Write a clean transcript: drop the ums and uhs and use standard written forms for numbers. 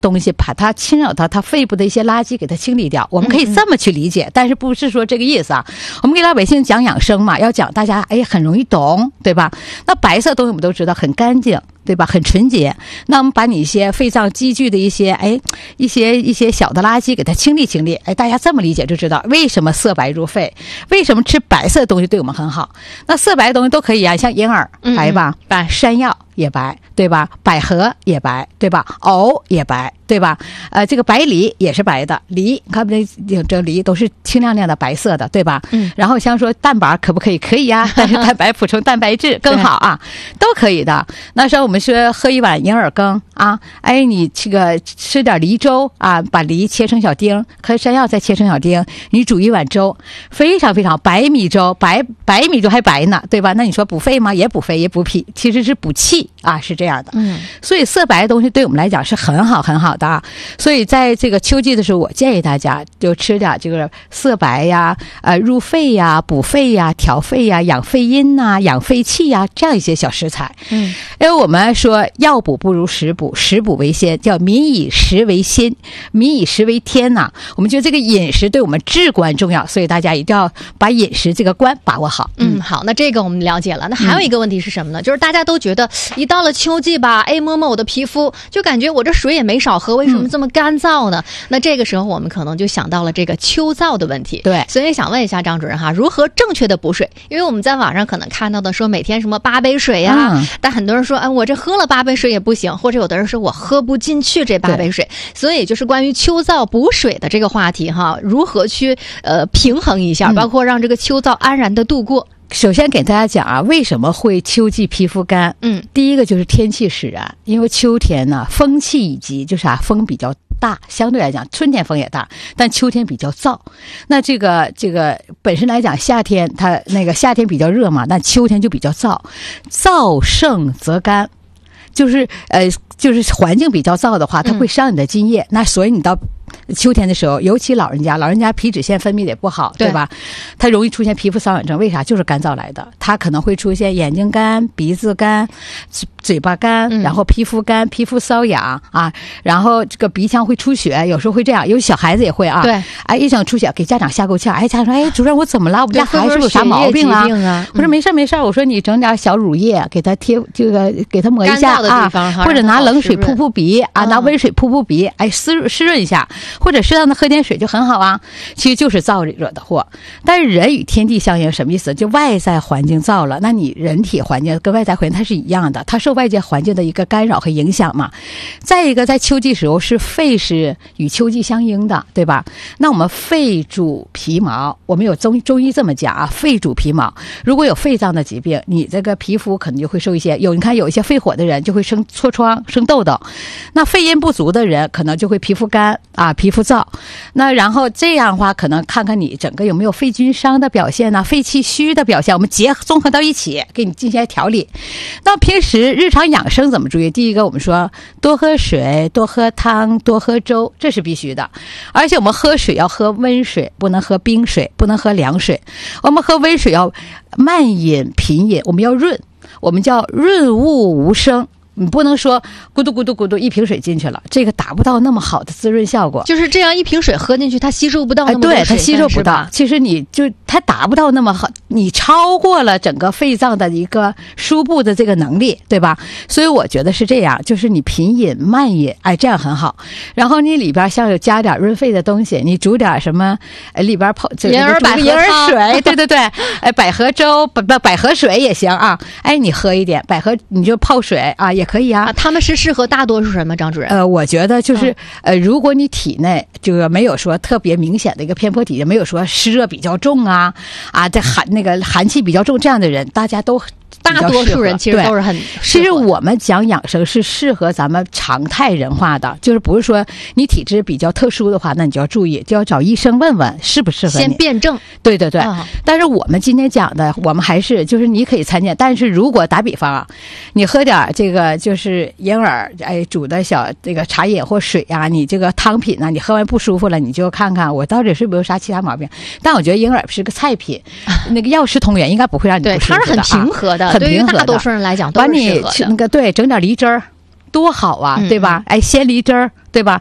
东西把它侵扰到它肺部的一些垃圾给它清理掉，我们可以这么去理解，但是不是说这个意思啊？我们给老百姓讲养生嘛，要讲大家很容易懂，对吧？那白色东西我们都知道很干净，对吧？很纯洁。那我们把你一些肺脏积聚的一些小的垃圾给它清理清理，大家这么理解就知道为什么色白入肺，为什么吃白色的东西对我们很好。那色白的东西都可以啊，像银耳白吧，白山药也白，对吧？百合也白，对吧？藕也白，对吧？这个白梨也是白的，梨看不这梨都是清亮亮的白色的，对吧？然后像说蛋白可不可以？可以呀，但是蛋白补充蛋白质更好啊，都可以的。那时候我们说喝一碗银耳羹啊，你这个吃点梨粥啊，把梨切成小丁，和山药再切成小丁，你煮一碗粥，非常非常白米粥，白米粥还白呢，对吧？那你说补肺吗？也补肺，也补脾，其实是补气啊，是这样的。所以色白的东西对我们来讲是很好很好的啊。所以在这个秋季的时候，我建议大家就吃点这个色白呀，入肺呀，补肺呀，调肺呀，养肺阴呐，养肺气呀，这样一些小食材。因为我们说药补不如食补，食补为先，叫民以食为先，民以食为天呐。我们觉得这个饮食对我们至关重要，所以大家一定要把饮食这个关把握好。 好，那这个我们了解了。那还有一个问题是什么呢？就是大家都觉得一到了秋季吧，摸摸我的皮肤，就感觉我这水也没少喝，为什么这么干燥呢？那这个时候我们可能就想到了这个秋燥的问题。 对， 所以想问一下张主任哈，如何正确的补水？因为我们在网上可能看到的说每天什么8杯水呀，但很多人说我这喝了8杯水也不行，或者有的人说我喝不进去这8杯水。所以就是关于秋燥补水的这个话题哈，如何去平衡一下，包括让这个秋燥安然的度过。 首先给大家讲啊，为什么会秋季皮肤干？第一个就是天气使然，因为秋天呢风气以及就是风比较大，相对来讲春天风也大，但秋天比较燥。那这个本身来讲，夏天它那个夏天比较热嘛，那秋天就比较燥，燥盛则干，就是环境比较燥的话，它会伤你的津液。那所以你到秋天的时候，尤其老人家皮脂腺分泌的也不好，对吧？它容易出现皮肤瘙痒症，为啥？就是干燥来的。它可能会出现眼睛干、鼻子干、嘴巴干，然后皮肤干、皮肤瘙痒啊，然后这个鼻腔会出血，有时候会这样，有小孩子也会啊。 对， 一想出血，给家长吓够呛。家长说，主任我怎么了？我们家孩子是不是有啥毛病啊？我说没事，我说你整点小乳液给他贴，这个给他抹一下啊，或者拿冷水扑鼻啊，拿温水扑鼻，湿润一下。或者适当的喝点水就很好啊，其实就是燥惹的祸。但是人与天地相应什么意思？就外在环境燥了，那你人体环境跟外在环境它是一样的，它受外界环境的一个干扰和影响嘛。再一个，在秋季时候是肺是与秋季相应的，对吧？那我们肺主皮毛，我们有中医这么讲啊，肺主皮毛。如果有肺脏的疾病，你这个皮肤可能就会受一些你看有一些肺火的人就会生痤疮、生痘痘，那肺阴不足的人可能就会皮肤干啊。皮肤燥，那然后这样的话，可能看看你整个有没有肺菌伤的表现呢？肺气虚的表现，我们综合到一起，给你进行调理。那平时日常养生怎么注意？第一个，我们说多喝水、多喝汤、多喝粥，这是必须的。而且我们喝水要喝温水，不能喝冰水，不能喝凉水。我们喝温水要慢饮频饮，我们要润，我们叫润物无声。你不能说咕嘟咕嘟咕嘟一瓶水进去了，这个达不到那么好的滋润效果。 就是这样一瓶水喝进去，它吸收不到那么多水分， 对，它吸收不到。其实它达不到那么好，你超过了整个肺脏的一个输布的这个能力，对吧？所以我觉得是这样，就是你频饮慢饮，这样很好。然后你里边像有加点润肺的东西，你煮点什么，里边泡这个银耳水，对，百合粥、百合水也行啊。你喝一点百合，你就泡水啊。也可以啊， 他们是适合大多数人吗？张主任？ 我觉得就是如果你体内这个没有说特别明显的一个偏颇体质，没有说湿热比较重这寒气比较重这样的人，大家都。 大多数人其实都是很其实我们讲养生是适合咱们常态人化的，就是不是说你体质比较特殊的话，那你就要注意，就要找医生问问适不适合你， 先辩证。 对，但是我们今天讲的，我们还是就是你可以参见，但是如果打比方啊，你喝点这个就是银耳煮的小这个茶饮或水啊，你这个汤品你喝完不舒服了，你就看看我到底是不是有啥其他毛病。但我觉得银耳是个菜品，那个药食同源，应该不会让你不舒服的。 对，它是很平和的。对于大多数人来讲都是适合的。 把你整点梨汁儿， 多好啊，对吧？哎，鲜梨汁儿，对吧？